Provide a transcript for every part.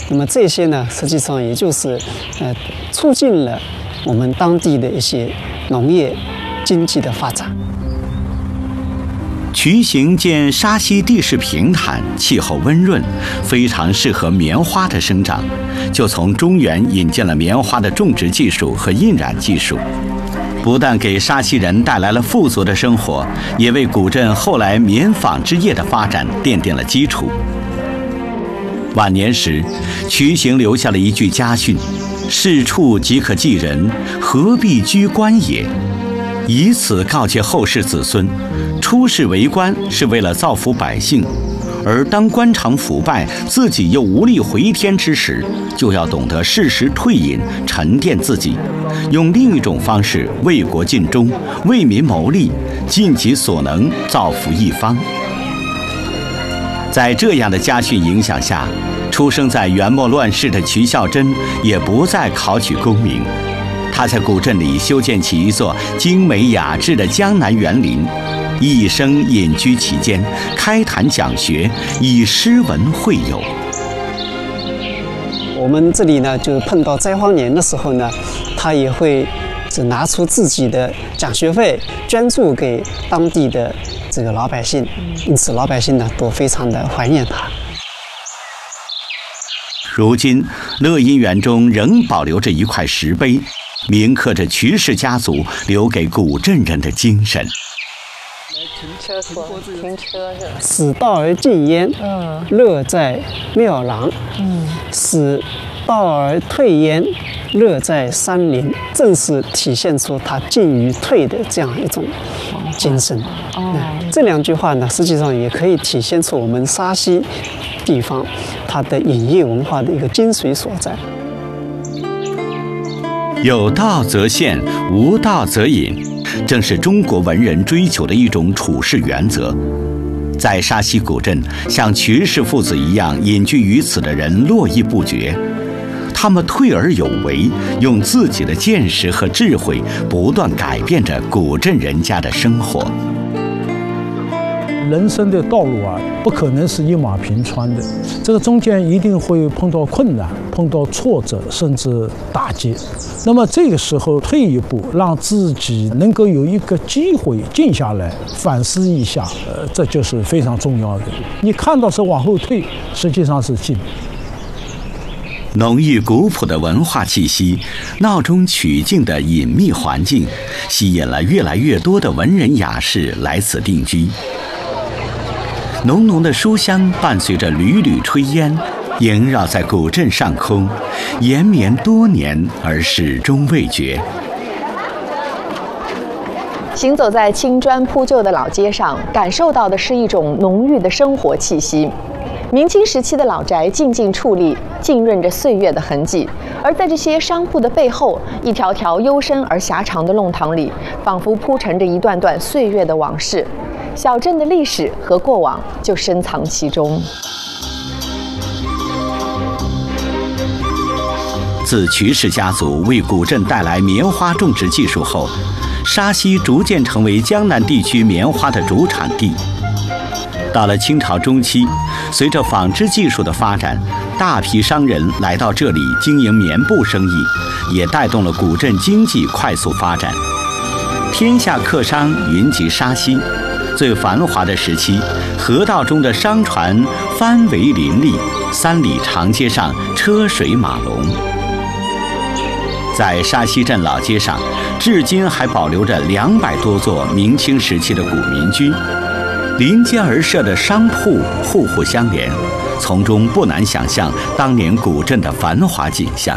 那么这些呢，实际上也就是促进了我们当地的一些农业经济的发展。 渠行见沙溪地势平坦，气候温润，非常适合棉花的生长，就从中原引进了棉花的种植技术和印染技术，不但给沙溪人带来了富足的生活，也为古镇后来棉纺织业的发展奠定了基础。晚年时，渠行留下了一句家训：“事处即可济人，何必居官也？”以此告诫后世子孙，出仕为官是为了造福百姓，而当官场腐败，自己又无力回天之时，就要懂得适时退隐，沉淀自己，用另一种方式为国尽忠，为民谋利，尽己所能，造福一方。在这样的家训影响下，出生在元末乱世的渠孝真也不再考取功名。他在古镇里修建起一座精美雅致的江南园林，一生隐居其间，开坛讲学，以诗文会友。 我们这里呢，就碰到灾荒年的时候呢，他也会拿出自己的奖学费捐助给当地的这个老百姓，因此老百姓呢都非常的怀念他。 如今，乐音园中仍保留着一块石碑，铭刻着渠氏家族留给古镇人的精神。 停车是。 使道而进焉，乐在庙廊；使道而退焉，乐在山林。正是体现出他进于退的这样一种精神。这两句话呢，实际上也可以体现出我们沙溪地方它的饮业文化的一个精髓所在。 有道则现，无道则隐，正是中国文人追求的一种处世原则。在沙溪古镇，像渠氏父子一样隐居于此的人络绎不绝。他们退而有为，用自己的见识和智慧，不断改变着古镇人家的生活。 人生的道路啊，不可能是一马平川的，这个中间一定会碰到困难，碰到挫折，甚至打击。那么这个时候退一步，让自己能够有一个机会静下来反思一下，这就是非常重要的。你看到是往后退，实际上是进。 浓郁古朴的文化气息，闹中取静的隐秘环境，吸引了越来越多的文人雅士来此定居。浓浓的书香伴随着缕缕炊烟，萦绕在古镇上空，延绵多年而始终未绝。 行走在青砖铺就的老街上，感受到的是一种浓郁的生活气息。明清时期的老宅静静矗立，浸润着岁月的痕迹。而在这些商铺的背后，一条条幽深而狭长的弄堂里，仿佛铺陈着一段段岁月的往事。小镇的历史和过往就深藏其中。 自渠氏家族为古镇带来棉花种植技术后，沙溪逐渐成为江南地区棉花的主产地。到了清朝中期，随着纺织技术的发展，大批商人来到这里经营棉布生意，也带动了古镇经济快速发展。天下客商云集沙溪，最繁华的时期，河道中的商船帆帷林立，3里长街上车水马龙。在沙溪镇老街上，至今还保留着200多座明清时期的古民居，临街而设的商铺户户相连，从中不难想象当年古镇的繁华景象。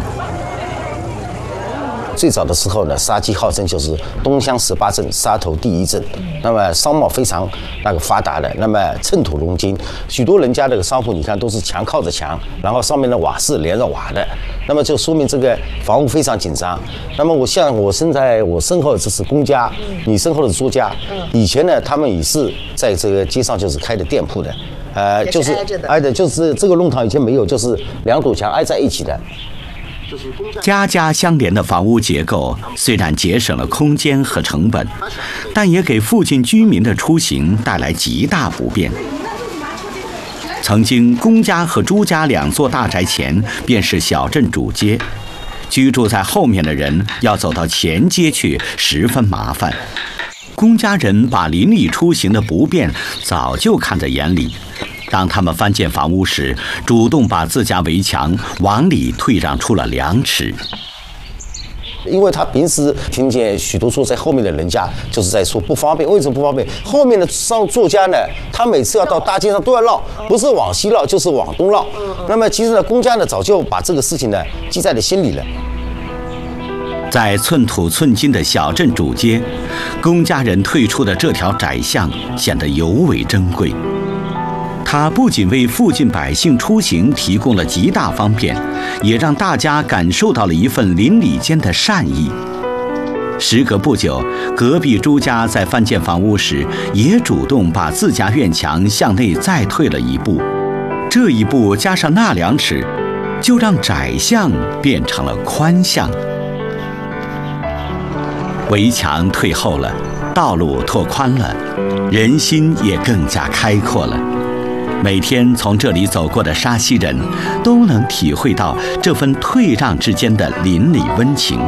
最早的时候呢，沙溪号称就是东乡18镇沙头第1镇，那么商贸非常发达的，那么寸土龙金，许多人家这个商铺你看都是墙靠着墙，然后上面的瓦是连着瓦的，那么就说明这个房屋非常紧张。那么我身在我身后这是公家，你身后的朱家，以前呢他们也是在这个街上就是开的店铺的，就是挨的，就是这个弄堂以前没有，就是2堵墙挨在一起的。 家家相连的房屋结构虽然节省了空间和成本，但也给附近居民的出行带来极大不便。 曾经公家和朱家两座大宅前便是小镇主街，居住在后面的人要走到前街去，十分麻烦。公家人把邻里出行的不便早就看在眼里，当他们翻建房屋时，主动把自家围墙往里退让出了2尺。 因为他平时听见许多说在后面的人家就是在说不方便，为什么不方便？后面的作家呢，他每次要到大街上都要绕，不是往西绕就是往东绕。那么其实呢，公家呢早就把这个事情呢记在了心里了。 在寸土寸金的小镇主街，公家人退出的这条窄巷显得尤为珍贵。它不仅为附近百姓出行提供了极大方便，也让大家感受到了一份邻里间的善意。时隔不久，隔壁朱家在翻建房屋时，也主动把自家院墙向内再退了一步。这一步加上那2尺，就让窄巷变成了宽巷。围墙退后了，道路拓宽了，人心也更加开阔了。每天从这里走过的沙溪人都能体会到这份退让之间的邻里温情。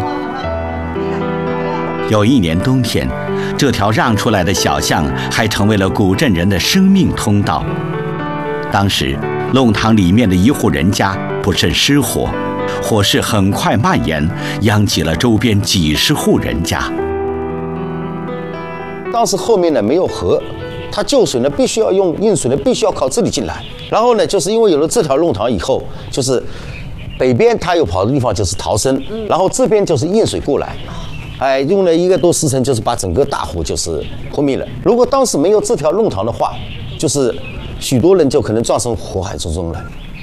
有一年冬天，这条让出来的小巷还成为了古镇人的生命通道。当时弄堂里面的一户人家不慎失火，火势很快蔓延，殃及了周边几十户人家。 当时后面呢没有河，它救水呢必须要用运水呢必须要靠这里进来。然后呢，就是因为有了这条弄堂以后，就是北边它有跑的地方就是逃生，然后这边就是运水过来。用了1个多时辰，就是把整个大火就是扑灭了。如果当时没有这条弄堂的话，就是许多人就可能葬身火海之中了。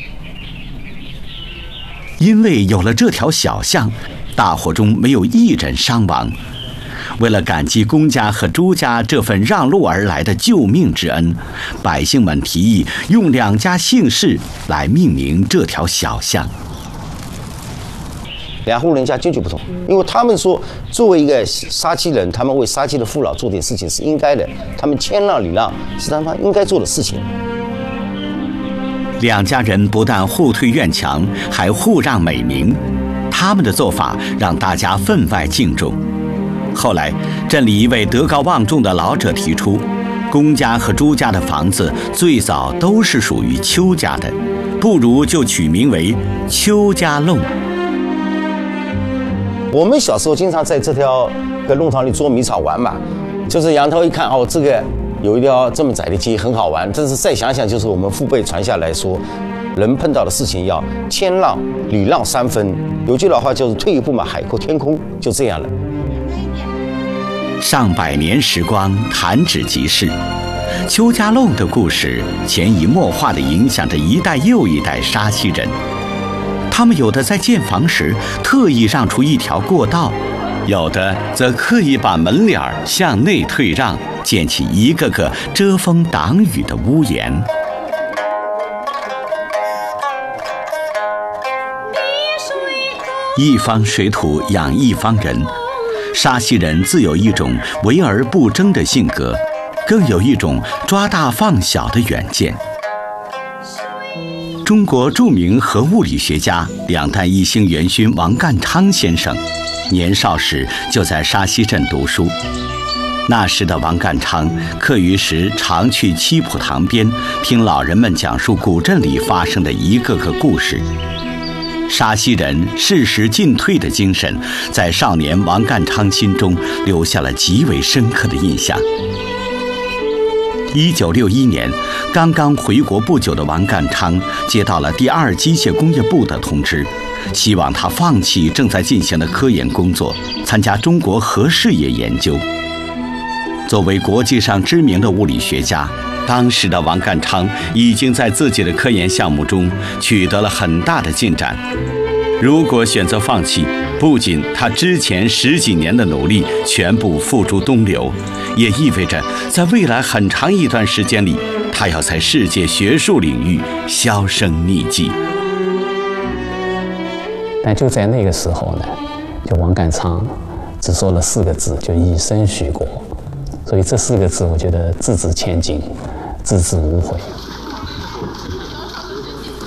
因为有了这条小巷，大火中没有一人伤亡。为了感激公家和朱家这份让路而来的救命之恩，百姓们提议用2家姓氏来命名这条小巷。 2户人家坚决不同，因为他们说，作为一个杀鸡人，他们为杀鸡的父老做点事情是应该的，他们谦让礼让是他们应该做的事情。 2家人不但互退院墙，还互让美名，他们的做法让大家分外敬重。后来，镇里一位德高望重的老者提出，公家和朱家的房子最早都是属于邱家的，不如就取名为邱家弄。 我们小时候经常在这条弄堂里捉迷藏玩嘛，就是仰头一看，哦，这个。 有一条这么窄的街很好玩，但是再想想，就是我们父辈传下来说，人碰到的事情要谦让、礼让3分。有句老话就是“退一步嘛，海阔天空”，就这样了。 上百年时光，弹指即逝。邱家弄的故事潜移默化地影响着一代又一代沙溪人。他们有的在建房时特意让出一条过道，有的则刻意把门脸向内退让。 建起一个个遮风挡雨的屋檐。一方水土养一方人，沙溪人自有一种围而不争的性格，更有一种抓大放小的远见。中国著名核物理学家、2弹1星元勋王淦昌先生，年少时就在沙溪镇读书。 那时的王淦昌，课余时常去七浦塘边听老人们讲述古镇里发生的一个个故事。沙溪人适时进退的精神，在少年王淦昌心中留下了极为深刻的印象。1961年，刚刚回国不久的王淦昌接到了第2机械工业部的通知，希望他放弃正在进行的科研工作，参加中国核事业研究。 作为国际上知名的物理学家，当时的王淦昌已经在自己的科研项目中取得了很大的进展。如果选择放弃，不仅他之前10几年的努力全部付诸东流，也意味着在未来很长一段时间里，他要在世界学术领域销声匿迹。 但就在那个时候呢，就王淦昌只说了4个字，就以身许国。 所以这4个字，我觉得字字千金，字字无悔。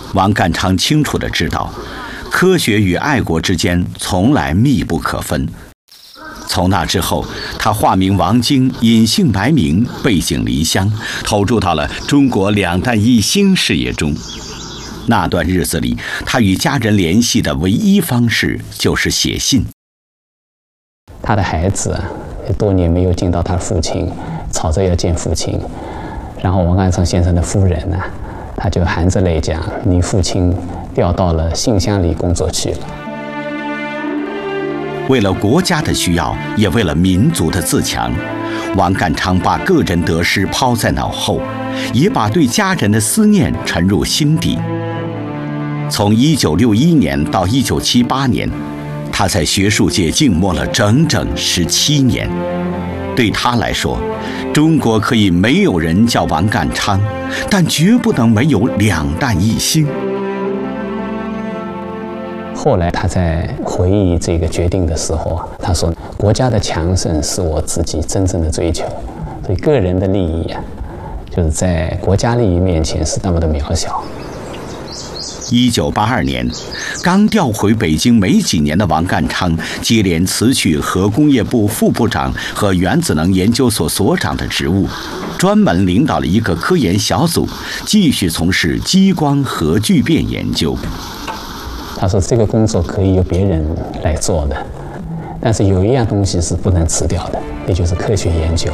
王淦昌清楚地知道，科学与爱国之间从来密不可分。从那之后，他化名王京，隐姓埋名，背井离乡，投入到了中国两弹一星事业中。那段日子里，他与家人联系的唯一方式就是写信。 他的孩子多年没有见到他父亲，吵着要见父亲。然后王淦昌先生的夫人呢，他就含着泪讲：“你父亲调到了信箱里工作去了。” 为了国家的需要，也为了民族的自强，王淦昌把个人得失抛在脑后，也把对家人的思念沉入心底。从1961年到1978年，他在学术界静默了整整17年。对他来说，中国可以没有人叫王淦昌，但绝不能没有两弹一星。 后来他在回忆这个决定的时候，他说：“国家的强盛是我自己真正的追求，所以个人的利益就是在国家利益面前是那么的渺小。” 1982年，刚调回北京没几年的王淦昌，接连辞去核工业部副部长和原子能研究所所长的职务，专门领导了一个科研小组，继续从事激光核聚变研究。 他说：“这个工作可以由别人来做的，但是有一样东西是不能辞掉的，那就是科学研究。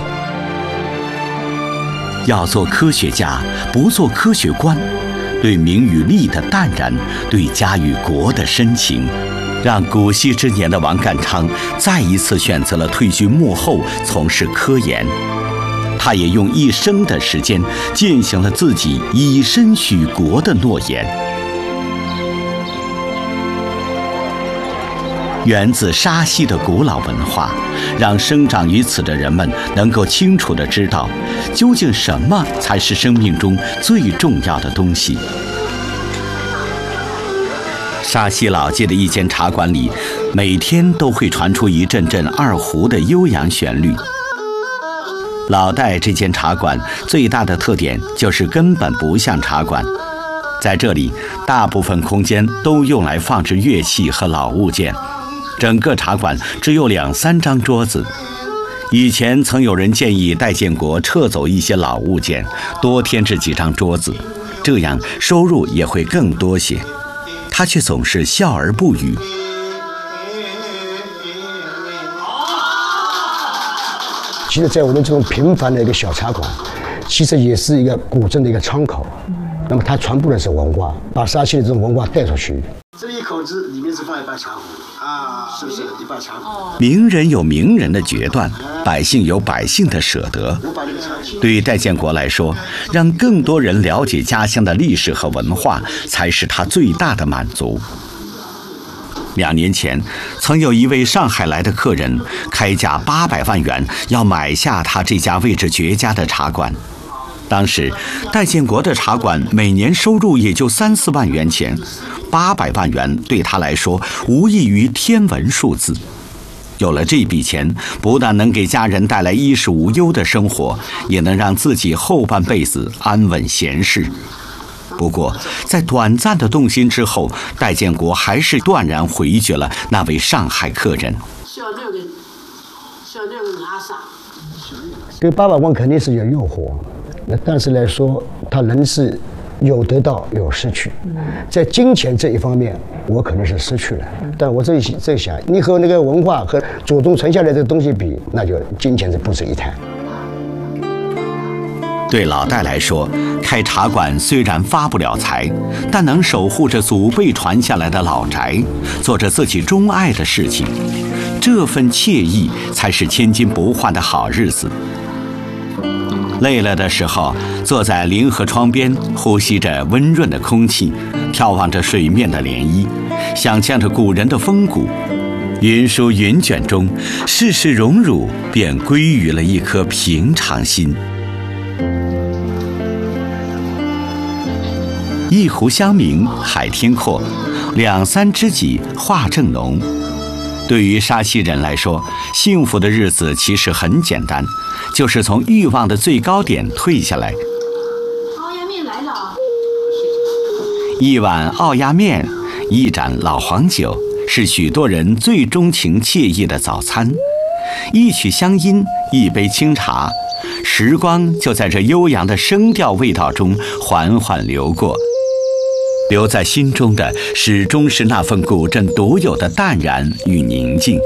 要做科学家，不做科学官。” 对名与利的淡然，对家与国的深情，让古稀之年的王淦昌再一次选择了退居幕后，从事科研。他也用一生的时间践行了自己以身许国的诺言。源自沙溪的古老文化，让生长于此的人们能够清楚地知道，究竟什么才是生命中最重要的东西。沙溪老街的一间茶馆里，每天都会传出一阵阵二胡的悠扬旋律。老戴这间茶馆最大的特点就是根本不像茶馆，在这里，大部分空间都用来放置乐器和老物件。 整个茶馆只有2、3张桌子。以前曾有人建议戴建国撤走一些老物件，多添置几张桌子，这样收入也会更多些。他却总是笑而不语。 其实，在我们这种平凡的一个小茶馆，其实也是一个古镇的一个窗口。那么，它传播的是文化，把沙溪的这种文化带出去。 这一口子里面是放一把茶壶啊，是不是一把茶壶？ 名人有名人的决断，百姓有百姓的舍得。对戴建国来说，让更多人了解家乡的历史和文化，才是他最大的满足。2年前，曾有一位上海来的客人开价800万元要买下他这家位置绝佳的茶馆。当时，戴建国的茶馆每年收入也就3、4万元钱，800万元对他来说无异于天文数字。有了这笔钱，不但能给家人带来衣食无忧的生活，也能让自己后半辈子安稳闲适。不过，在短暂的动心之后，戴建国还是断然回绝了那位上海客人。 小六个拿上， 对800万肯定是有诱惑。 但是来说，他人是有得到有失去，在金钱这一方面，我可能是失去了。但我这想，你和那个文化和祖宗传下来的东西比，那就金钱是不值一谈。 对老戴来说，开茶馆虽然发不了财，但能守护着祖辈传下来的老宅，做着自己钟爱的事情，这份惬意才是千金不换的好日子。 累了的时候，坐在临河窗边，呼吸着温润的空气，眺望着水面的涟漪，想象着古人的风骨。云舒云卷中，世事荣辱便归于了一颗平常心。一湖乡明海天阔，2、3知己话正浓。对于沙溪人来说，幸福的日子其实很简单。 就是从欲望的最高点退下来。 熬夜面来了。 一碗奥鸭面，一盏老黄酒，是许多人最钟情惬意的早餐。一曲乡音，一杯清茶，时光就在这悠扬的声调味道中缓缓流过。留在心中的始终是那份古镇独有的淡然与宁静。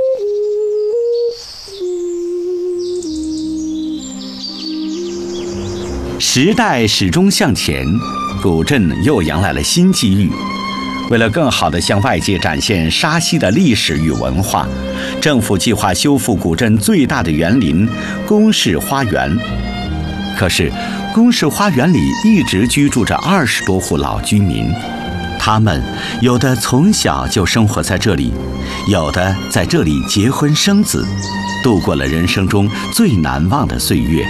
时代始终向前，古镇又迎来了新机遇。为了更好地向外界展现沙溪的历史与文化，政府计划修复古镇最大的园林宫室花园。可是，宫室花园里一直居住着20多户老居民，他们有的从小就生活在这里，有的在这里结婚生子，度过了人生中最难忘的岁月。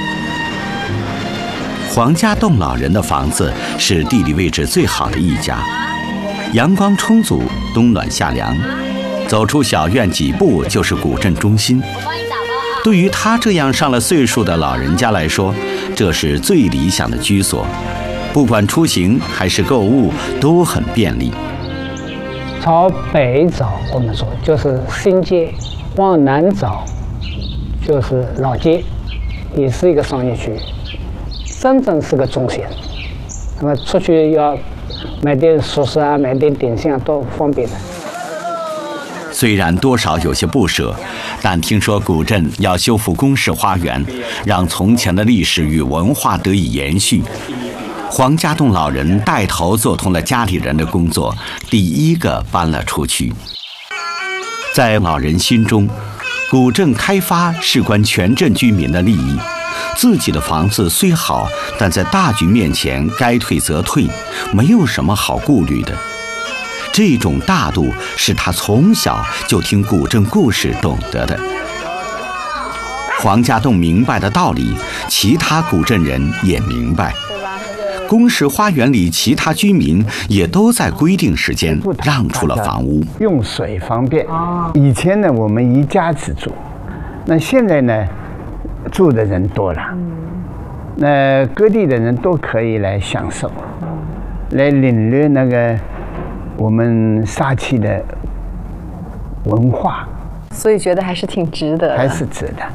黄家洞老人的房子是地理位置最好的一家，阳光充足，冬暖夏凉，走出小院几步就是古镇中心。对于他这样上了岁数的老人家来说，这是最理想的居所，不管出行还是购物都很便利。 朝北走，我们说就是新街；往南走就是老街，也是一个商业区。深圳是个中心，那么出去要买点熟食啊，买点点心啊，都方便的。 虽然多少有些不舍，但听说古镇要修复宫室花园，让从前的历史与文化得以延续，黄家洞老人带头做通了家里人的工作，第一个搬了出去。在老人心中，古镇开发事关全镇居民的利益，自己的房子虽好，但在大局面前该退则退，没有什么好顾虑的。这种大度是他从小就听古镇故事懂得的。黄家洞明白的道理，其他古镇人也明白。宫室花园里其他居民也都在规定时间让出了房屋， 用水方便。以前呢，我们一家子住，那现在呢，住的人多了，那各地的人都可以来享受，来领略那个我们沙溪的文化， 所以觉得还是挺值得的， 还是值得。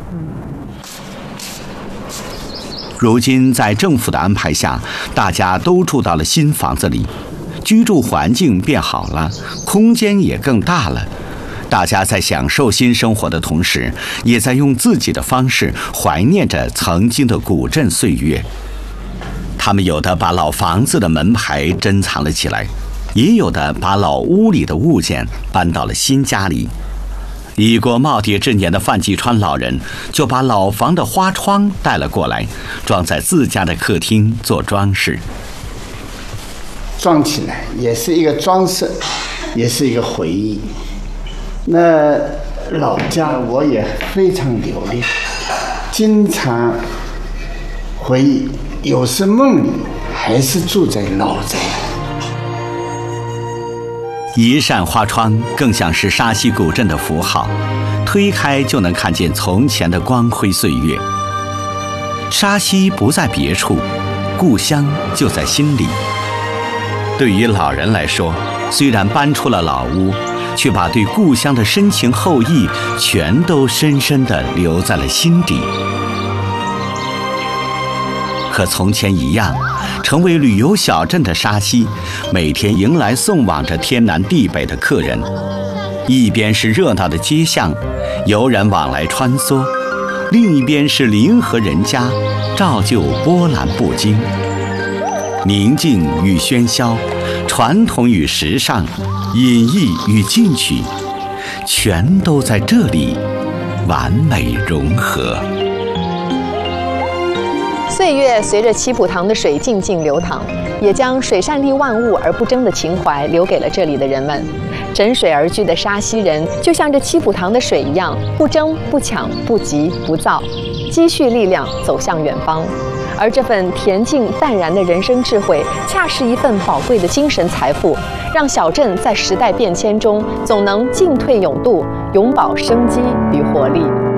如今在政府的安排下，大家都住到了新房子里，居住环境变好了，空间也更大了。大家在享受新生活的同时，也在用自己的方式怀念着曾经的古镇岁月。他们有的把老房子的门牌珍藏了起来，也有的把老屋里的物件搬到了新家里。已过耄耋之年的范继川老人就把老房的花窗带了过来，装在自家的客厅做装饰。 装起来也是一个装饰，也是一个回忆。那老家我也非常留恋，经常回忆，有时梦里还是住在老宅。 一扇花窗更像是沙溪古镇的符号，推开就能看见从前的光辉岁月。沙溪不在别处，故乡就在心里。对于老人来说，虽然搬出了老屋，却把对故乡的深情厚谊全都深深地留在了心底。和从前一样，成为旅游小镇的沙溪，每天迎来送往着天南地北的客人。一边是热闹的街巷，游人往来穿梭；另一边是临河人家，照旧波澜不惊。宁静与喧嚣，传统与时尚，隐逸与进取，全都在这里完美融合。 岁月随着七浦塘的水静静流淌，也将水善利万物而不争的情怀留给了这里的人们。枕水而居的沙溪人，就像这七浦塘的水一样，不争不抢不急不躁，积蓄力量走向远方。而这份恬静淡然的人生智慧，恰是一份宝贵的精神财富，让小镇在时代变迁中总能进退有度，永葆生机与活力。